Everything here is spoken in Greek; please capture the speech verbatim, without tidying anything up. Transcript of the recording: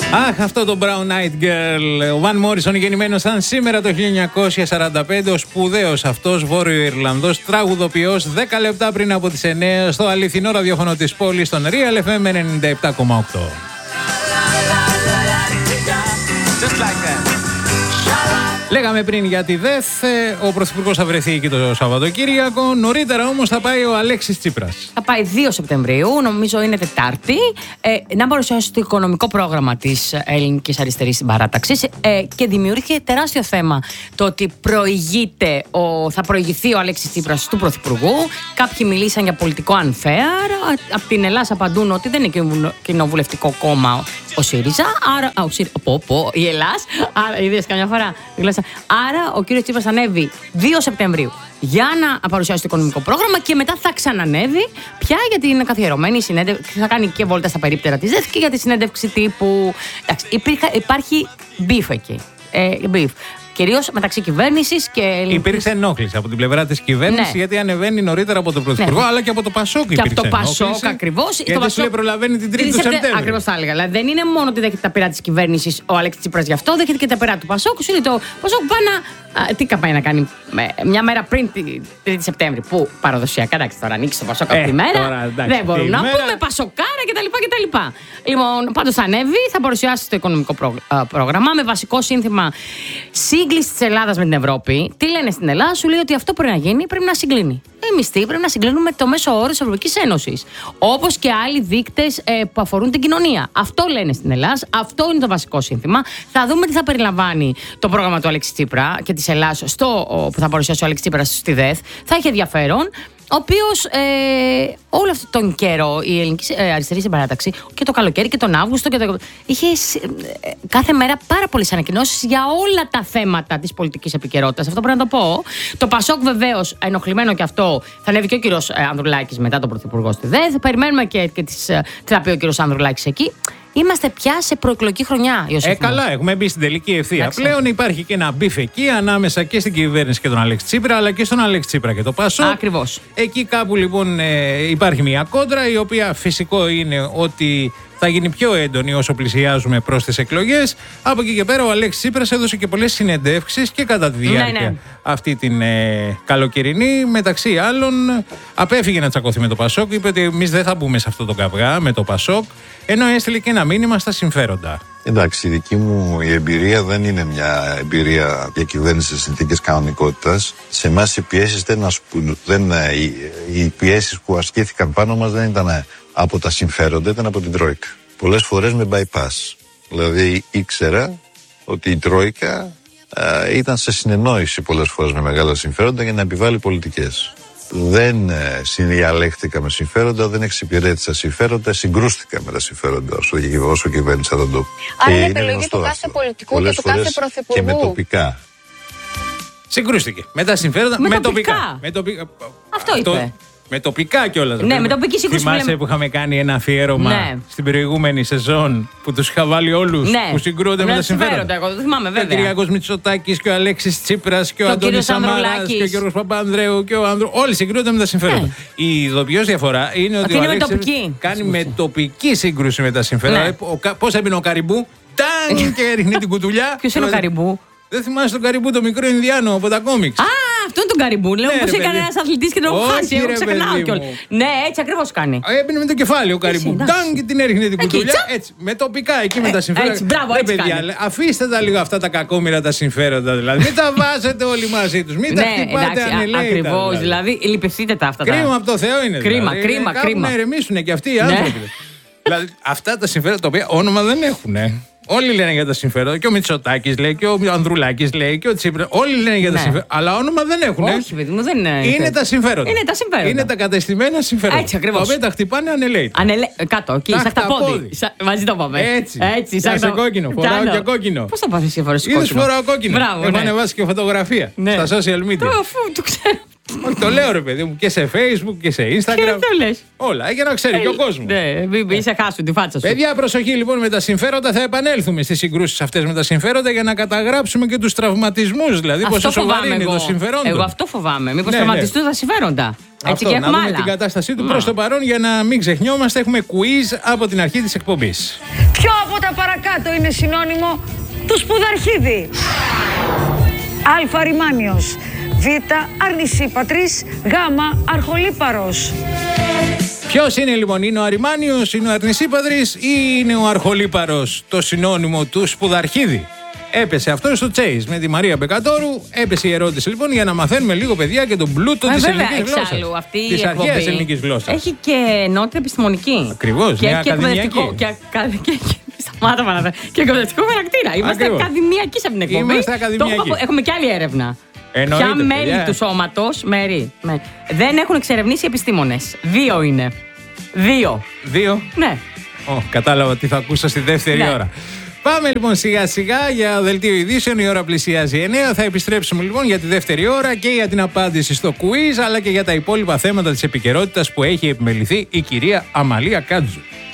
Αχ, αυτό το Brown Eyed Girl. Ο Van Morrison, γεννημένος σαν σήμερα το χίλια εννιακόσια σαράντα πέντε, ο σπουδαίος αυτός Βόρειο Ιρλανδός τραγουδοποιός, δέκα λεπτά πριν από τις εννιά στο αληθινό ραδιόφωνο της πόλης, στον Real εφ εμ ενενήντα επτά κόμμα οκτώ. Λέγαμε πριν για τη ΔΕΘ, ο Πρωθυπουργός θα βρεθεί εκεί το Σαββατοκύριακο. Νωρίτερα όμως θα πάει ο Αλέξης Τσίπρας. Θα πάει δύο Σεπτεμβρίου, νομίζω είναι Τετάρτη, ε, να παρουσιάσει το οικονομικό πρόγραμμα της Ελληνικής Αριστερής Συμπαράταξης ε, και δημιουργήθηκε τεράστιο θέμα το ότι προηγείται ο, θα προηγηθεί ο Αλέξης Τσίπρας του Πρωθυπουργού. Κάποιοι μιλήσαν για πολιτικό unfair. Από την Ελλάδα απαντούν ότι δεν είναι κοινοβουλευτικό κόμμα ο ΣΥΡΙΖΑ, άρα. Α, ο ΣΥΡΙΖΑ, πω, πω, η Ελλάς. Άρα, είδες καμιά φορά. Άρα, ο κύριος Τσίπρας ανέβει δύο Σεπτεμβρίου για να παρουσιάσει το οικονομικό πρόγραμμα και μετά θα ξανανέβει πια για την καθιερωμένη συνέντευξη. Θα κάνει και βόλτα στα περίπτερα της ΔΕΘ και για τη συνέντευξη τύπου. Εντάξει, υπήρχε, υπάρχει μπιφ εκεί. Ε, μπιφ. Κυρίως μεταξύ κυβέρνησης και ελληνικής. Υπήρξε ενόχληση από την πλευρά της κυβέρνησης, ναι, γιατί ανεβαίνει νωρίτερα από τον Πρωθυπουργό, ναι, αλλά και από το Πασόκ. Και από το Πασόκ ακριβώς. Γιατί το σου λέει προλαβαίνει την τρίτη του Σεπτέμβρη. Ακριβώς τα έλεγα. Δηλαδή δεν είναι μόνο ότι δέχεται τα πειρά της κυβέρνησης ο Αλέξης Τσίπρας γι' αυτό, δέχεται και τα πειρά του Πασόκ. Σου λέει το Πασόκ πάει να. Α, τι πάει να κάνει μια μέρα πριν την τρίτη Σεπτέμβρη. Που παραδοσιακά, εντάξει, τώρα ανοίξει το Πασόκ από τη μέρα. Δεν μπορούμε να πούμε Πασοκάρα κτλ. Λοιπόν, πάντως θα ανέβει, θα παρουσιάσει το οικονομικό πρόγραμμα με βασικό σύνθημα σύγκληση της Ελλάδας με την Ευρώπη. Τι λένε στην Ελλάδα, σου λέει ότι αυτό πρέπει να γίνει, πρέπει να συγκλίνει. Εμείς τι, πρέπει να συγκλίνουμε το μέσο όρο της Ευρωπαϊκής Ένωσης. Όπως και άλλοι δείκτες ε, που αφορούν την κοινωνία. Αυτό λένε στην Ελλάδα, αυτό είναι το βασικό σύνθημα. Θα δούμε τι θα περιλαμβάνει το πρόγραμμα του Αλέξη Τσίπρα και της Ελλάδας στο, που θα παρουσιάσει ο Αλέξη Τσίπρας στη ΔΕΘ. Θα έχει ενδιαφέρον. Ο οποίος ε, όλο αυτόν τον καιρό η Ελληνική ε, Αριστερή Συμπαράταξη και το καλοκαίρι και τον Αύγουστο και το, είχε ε, κάθε μέρα πάρα πολλές ανακοινώσεις για όλα τα θέματα της πολιτικής επικαιρότητας. Αυτό πρέπει να το πω. Το Πασόκ βεβαίως, ενοχλημένο και αυτό, θα ανέβει και ο κύριος ε, Ανδρουλάκης μετά τον Πρωθυπουργό στη ΔΕΘ. Περιμένουμε και, και τις, ε, τι θα πει ο κύριος Ανδρουλάκης εκεί. Είμαστε πια σε προεκλογική χρονιά, Ιωσήφ. Ε, καλά, έχουμε μπει στην τελική ευθεία. Εντάξει. Πλέον υπάρχει και ένα μπιφ εκεί ανάμεσα και στην κυβέρνηση και τον Αλέξη Τσίπρα, αλλά και στον Αλέξη Τσίπρα και το Πασόκ. Ακριβώς. Εκεί κάπου λοιπόν ε, υπάρχει μια κόντρα, η οποία φυσικό είναι ότι θα γίνει πιο έντονη όσο πλησιάζουμε προς τις εκλογές. Από εκεί και πέρα ο Αλέξης Τσίπρας έδωσε και πολλές συνεντεύξεις και κατά τη διάρκεια ναι, ναι. αυτή την ε, καλοκαιρινή. Μεταξύ άλλων, απέφυγε να τσακωθεί με το Πασόκ. Είπε ότι εμείς δεν θα μπούμε σε αυτό το καυγά με το Πασόκ. Ενώ έστειλε και ένα μήνυμα στα συμφέροντα. Εντάξει, η δική μου η εμπειρία δεν είναι μια εμπειρία διακυβέρνηση σε συνθήκες κανονικότητας. Σε εμάς οι πιέσεις δεν, ασπου... δεν οι... οι πιέσεις που ασκήθηκαν πάνω μας δεν ήταν από τα συμφέροντα, ήταν από την Τρόικα. Πολλές φορές με bypass. Δηλαδή ήξερα ότι η Τρόικα α, ήταν σε συνεννόηση πολλές φορές με μεγάλα συμφέροντα για να επιβάλλει πολιτικές. Δεν ε, συνδιαλέχθηκα με συμφέροντα, δεν εξυπηρέτησα συμφέροντα, συγκρούστηκα με τα συμφέροντα όσο, όσο κυβέρνησα τον τόπο. Άρα είναι επιλογή του κάθε πολιτικού πολλές και του κάθε πρωθυπουργού. Και με τοπικά. Συγκρούστηκε. Με τα συμφέροντα, με, με τοπικά. τοπικά. Με τοπικά. Αυτό, Αυτό είπε. Με τοπικά κιόλας. Ναι, με τοπική σύγκρουση. Θυμάσαι που, λέμε... που είχαμε κάνει ένα αφιέρωμα ναι. στην προηγούμενη σεζόν που τους είχα βάλει όλους ναι. που συγκρούονται με, με τα συμφέροντα. Εγώ το θυμάμαι, βέβαια. Και ο Κυριάκος Μητσοτάκης και ο Αλέξης Τσίπρας και ο, ο Αντώνης Σαμαράς και ο Γιώργος Παπανδρέου και ο Ανδρου. Όλοι συγκρούονται με τα συμφέροντα. Ναι. Η ειδοποιώς διαφορά είναι ότι, ότι ο Αλέξης κάνει με τοπική σύγκρουση με τα συμφέροντα. Πώς έμπαινε ο Καριμπού, τάγκ και έριχνε την κουτουλιά. Ποιος είναι ο Καριμπού? Δεν θυμάσαι τον Καριμπού, το μικρό Ινδιάνο από τα κόμιξ. Α, αυτό είναι τον Καριμπού. Λέω πως έκανε ένας αθλητής και τον έχω χάσει. Εγώ ξεχνάω κιόλας. Ναι, έτσι ακριβώς κάνει. Έμπαινε με το κεφάλι ο Καριμπού. Τάγκ και την έριχνε την κουτουλιά. Έτσι, με τοπικά εκεί με τα συμφέροντα. Έτσι, μπράβο, έτσι κάνει. Αφήστε τα λίγο αυτά τα κακόμοιρα τα συμφέροντα δηλαδή. Μην τα βάζετε όλοι μαζί τους. Μην τα χτυπάτε ανελαίητα. Ακριβώς, δηλαδή λυπηθείτε τα αυτά. Κρίμα από το Θεό είναι. Κρίμα, κρίμα, κρίμα. Να ηρεμήσουν και αυτοί οι άνθρωποι. Δηλαδή αυτά τα συμφέροντα τα οποία όνομα δεν έχουν. Όλοι λένε για τα συμφέροντα. Και ο Μητσοτάκης λέει, και ο Ανδρουλάκης λέει, και ο Τσίπρας. Όλοι λένε για τα ναι. συμφέροντα. Αλλά όνομα δεν έχουν. Όχι, παιδί μου, δεν είναι. Είναι τα συμφέροντα. Είναι τα συμφέροντα. Είναι τα κατεστημένα συμφέροντα. Έτσι ακριβώς. Τα οποία τα χτυπάνε ανελαίητα. Ανελε... Κάτω, εκεί, στα χταπόδι. Μαζί το πάμε. Έτσι. Έτσι σαν το... κόκκινο. Φοράω και κόκκινο. Πώς θα πάθεις και φορές κόκκινο? Είδες φοράω κόκκινο. Έχω ανεβάσει και φωτογραφία στα social media. Αφού το ξέρω. Όχι, το λέω ρε παιδί μου και σε Facebook και σε Instagram. Και το λες. Όλα, για να ξέρει και ο κόσμος. Ναι, είσαι χάσου τη φάτσα σου. Παιδιά, προσοχή λοιπόν με τα συμφέροντα. Θα επανέλθουμε στις συγκρούσεις αυτές με τα συμφέροντα για να καταγράψουμε και τους τραυματισμούς. Δηλαδή, πόσο σοβαρή είναι το συμφέρον. Εγώ αυτό φοβάμαι. Μήπως ναι, τραυματιστούν ναι. τα συμφέροντα. Έτσι αυτό, και να δούμε άλλα. την κατάστασή του προς το παρόν για να μην ξεχνιόμαστε. Έχουμε quiz από την αρχή της εκπομπής. Ποιο από τα παρακάτω είναι συνώνυμο του σπουδαρχίδι? Α. Ρημάνιος, Β. Αρνησίπατρης, Γ. Αρχολύπαρος. Ποιος είναι λοιπόν, είναι ο Αρημάνιος, είναι ο Αρνησίπατρης ή είναι ο Αρχολύπαρος, το συνώνυμο του σπουδαρχίδι? Έπεσε αυτό στο Chase με τη Μαρία Μπεκατόρου. Έπεσε η ερώτηση λοιπόν για να μαθαίνουμε λίγο, παιδιά, και τον πλούτο της ελληνικής γλώσσας. Της αρχαίας ελληνικής γλώσσας. Έχει και ενότητα επιστημονική. Ακριβώς, και, μια και ακαδημιακή. Και, και, και, σταμάτα παραδέ. Και εκπαιδευτικό χαρακτήρα. Είμαστε Ακριβώς. ακαδημιακοί σε αυτήν την εκπομπή. Είμαστε ακαδημιακοί. Το, έχουμε και άλλη έρευνα. Εννοείται, ποια μέλη παιδιά. του σώματος μέρη, με, δεν έχουν εξερευνήσει επιστήμονες. Δύο είναι. Δύο. Δύο. Ναι. Oh, κατάλαβα τι θα ακούσω στη δεύτερη Ναι. ώρα. Πάμε λοιπόν σιγά σιγά για δελτίο ειδήσεων. Η ώρα πλησιάζει εννέα. Θα επιστρέψουμε λοιπόν για τη δεύτερη ώρα και για την απάντηση στο quiz, αλλά και για τα υπόλοιπα θέματα της επικαιρότητας που έχει επιμεληθεί η κυρία Αμαλία Κάτζου.